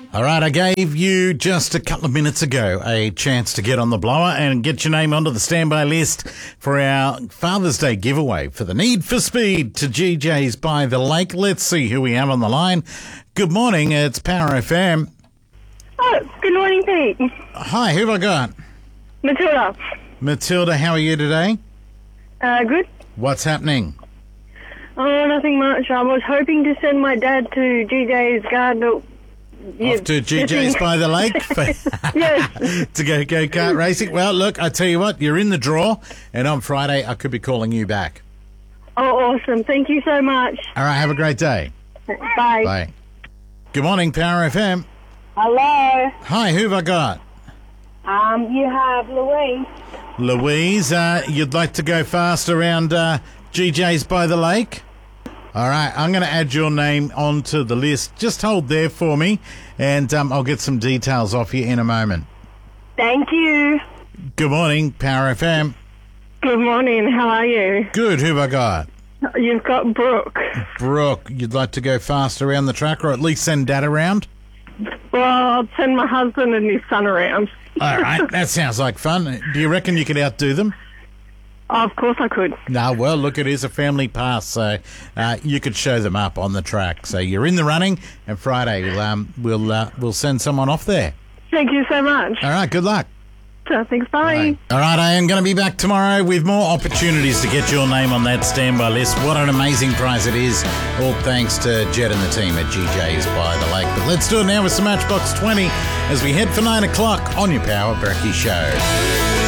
All right, I gave you just a couple of minutes ago a chance to get on the blower and get your name onto the standby list for our Father's Day giveaway for the Need for Speed to GJ's by the Lake. Let's see who we have on the line. Good morning, it's Power FM. Oh, good morning, Pete. Hi, who have I got? Matilda. Matilda, how are you today? Good. What's happening? Oh, nothing much. I was hoping to send my dad to GJ's garden. Off to GJ's by the Lake Yes. to go go-kart racing. Well, look, I tell you what, you're in the draw, and on Friday I could be calling you back. Oh, awesome. Thank you so much. All right, have a great day. Bye. Bye. Good morning, Power FM. Hello. Hi, who have I got? You have Louise. Louise, you'd like to go fast around GJ's by the Lake? All right, I'm going to add your name onto the list. Just hold there for me, and I'll get some details off you in a moment. Thank you. Good morning, Power FM. Good morning. How are you? Good, who have I got? You've got Brooke. Brooke, you'd like to go fast around the track, or at least send Dad around? Well, I'll send my husband and his son around. All right, that sounds like fun. Do you reckon you could outdo them? Oh, of course I could. No, well, look, it is a family pass, so you could show them up on the track. So you're in the running, and Friday we'll send someone off there. Thank you so much. All right, good luck. Thanks, bye. All right, I am going to be back tomorrow with more opportunities to get your name on that standby list. What an amazing prize it is, all thanks to Jed and the team at GJ's by the Lake. But let's do it now with some Matchbox 20 as we head for 9 o'clock on your Power Brekkie Show.